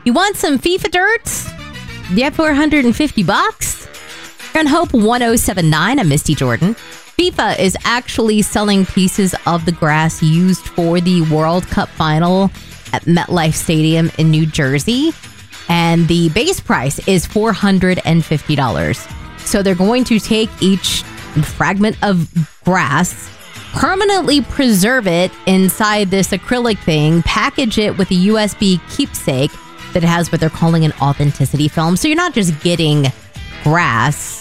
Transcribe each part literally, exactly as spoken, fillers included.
You want some FIFA dirt? Yeah, for one hundred fifty bucks? You're on Hope one oh seven point nine. I'm Misty Jordan. FIFA is actually selling pieces of the grass used for the World Cup final at MetLife Stadium in New Jersey. And the base price is four hundred fifty dollars. So they're going to take each fragment of grass, permanently preserve it inside this acrylic thing, package it with a U S B keepsake that has what they're calling an authenticity film. So you're not just getting grass,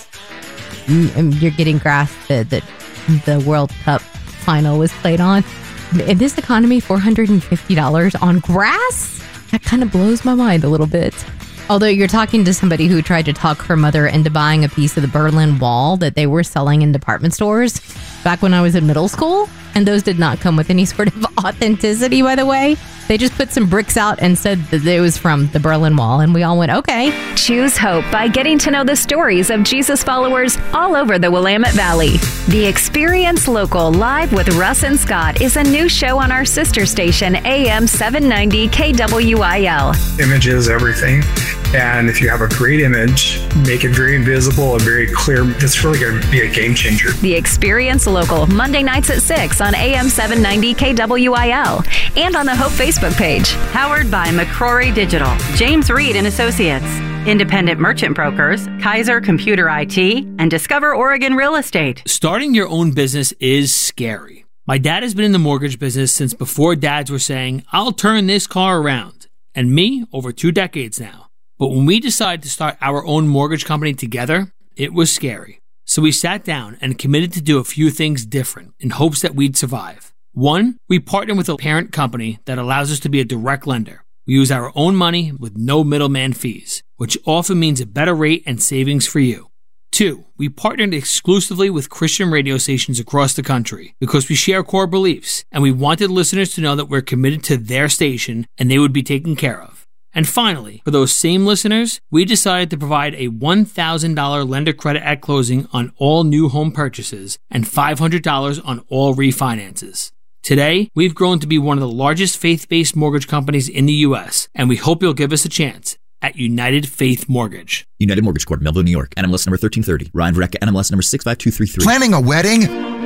you're getting grass that, that the World Cup final was played on. In this economy, four hundred fifty dollars on grass? That kind of blows my mind a little bit. Although you're talking to somebody who tried to talk her mother into buying a piece of the Berlin Wall that they were selling in department stores back when I was in middle school. And those did not come with any sort of authenticity, by the way. They just put some bricks out and said that it was from the Berlin Wall. And we all went, okay. Choose hope by getting to know the stories of Jesus followers all over the Willamette Valley. The Experience Local Live with Russ and Scott is a new show on our sister station, A M seven ninety K W I L. Image is everything. And if you have a great image, make it very visible and very clear. It's really going to be a game changer. The Experience Local, Monday nights at six on A M seven ninety K W I L and on the Hope Facebook page. Powered by McCrory Digital, James Reed and Associates, Independent Merchant Brokers, Kaiser Computer I T, and Discover Oregon Real Estate. Starting your own business is scary. My dad has been in the mortgage business since before dads were saying, I'll turn this car around. And me, over two decades now. But when we decided to start our own mortgage company together, it was scary. So we sat down and committed to do a few things different in hopes that we'd survive. One, we partnered with a parent company that allows us to be a direct lender. We use our own money with no middleman fees, which often means a better rate and savings for you. Two, we partnered exclusively with Christian radio stations across the country because we share core beliefs and we wanted listeners to know that we're committed to their station and they would be taken care of. And finally, for those same listeners, we decided to provide a one thousand dollars lender credit at closing on all new home purchases and five hundred dollars on all refinances. Today, we've grown to be one of the largest faith-based mortgage companies in the U S, and we hope you'll give us a chance at United Faith Mortgage. United Mortgage Corp, Melville, New York. N M L S number thirteen thirty. Ryan Verrecka, N M L S number six five two three three. Planning a wedding?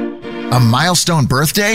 A milestone birthday?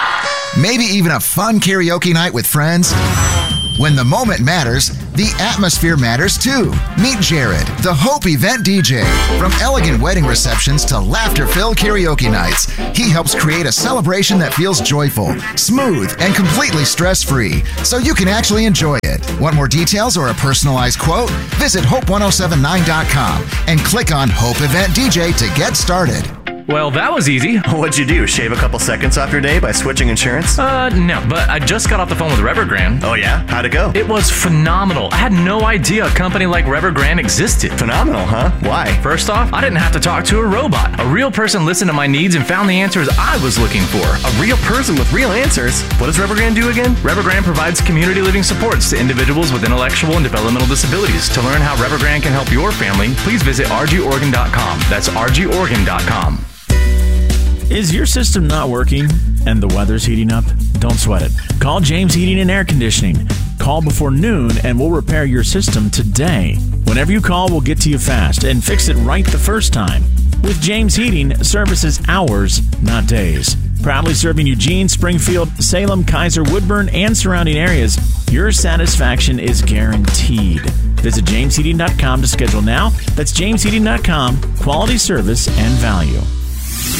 Maybe even a fun karaoke night with friends? When the moment matters, the atmosphere matters too. Meet Jared, the Hope event D J. From elegant wedding receptions to laughter-filled karaoke nights, he helps create a celebration that feels joyful, smooth, and completely stress-free, so you can actually enjoy it. Want more details or a personalized quote? Visit hope ten seventy-nine dot com and click on Hope Event D J to get started. Well, that was easy. What'd you do? Shave a couple seconds off your day by switching insurance? Uh, no, but I just got off the phone with Evergrande. Oh, yeah? How'd it go? It was phenomenal. I had no idea a company like Evergrande existed. Phenomenal, huh? Why? First off, I didn't have to talk to a robot. A real person listened to my needs and found the answers I was looking for. A real person with real answers? What does Evergrande do again? Evergrande provides community living supports to individuals with intellectual and developmental disabilities. To learn how Evergrande can help your family, please visit r g organ dot com. That's r g organ dot com. Is your system not working and the weather's heating up? Don't sweat it. Call James Heating and Air Conditioning. Call before noon and we'll repair your system today. Whenever you call, we'll get to you fast and fix it right the first time. With James Heating, services hours, not days. Proudly serving Eugene, Springfield, Salem, Kaiser, Woodburn, and surrounding areas, your satisfaction is guaranteed. Visit james heating dot com to schedule now. That's james heating dot com. Quality service and value.